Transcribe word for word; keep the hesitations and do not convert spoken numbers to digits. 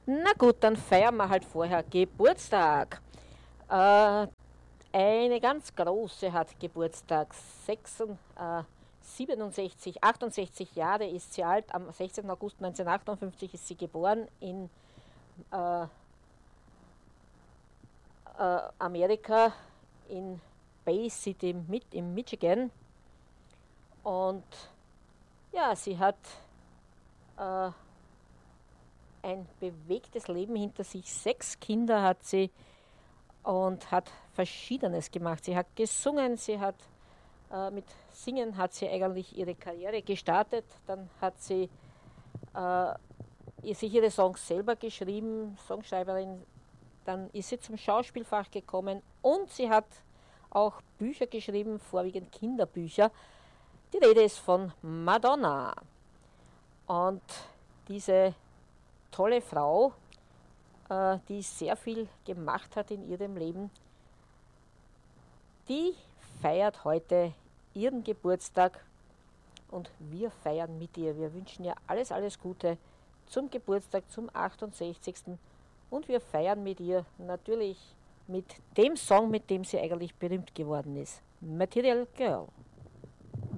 Na gut, dann feiern wir halt vorher Geburtstag. Äh, eine ganz große hat Geburtstag. sechs, äh, siebenundsechzig, achtundsechzig Jahre ist sie alt. Am sechzehnten August neunzehnhundertachtundfünfzig ist sie geboren in äh, äh, Amerika, in Bay City mit, im Michigan. Und ja, sie hat äh, ein bewegtes Leben hinter sich. Sechs Kinder hat sie und hat Verschiedenes gemacht. Sie hat gesungen, sie hat äh, mit Singen hat sie eigentlich ihre Karriere gestartet. Dann hat sie äh, sich ihre Songs selber geschrieben, Songschreiberin. Dann ist sie zum Schauspielfach gekommen und sie hat auch Bücher geschrieben, vorwiegend Kinderbücher. Die Rede ist von Madonna. Und diese tolle Frau, äh, die sehr viel gemacht hat in ihrem Leben, die feiert heute ihren Geburtstag und wir feiern mit ihr. Wir wünschen ihr alles, alles Gute zum Geburtstag, zum achtundsechzigsten Und wir feiern mit ihr natürlich mit dem Song, mit dem sie eigentlich berühmt geworden ist. Material Girl.